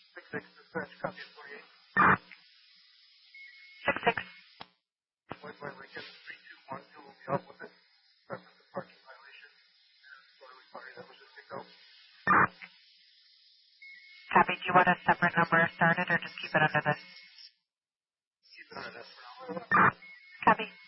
6-6, dispatch, copy at 48. 6-6. Westway Lincoln, 3212 will be up with it. Reference to parking violation. Totally sorry, that was just a go. Copy. Do you want a separate number started or just keep it under this? Keep it under this for now. Copy.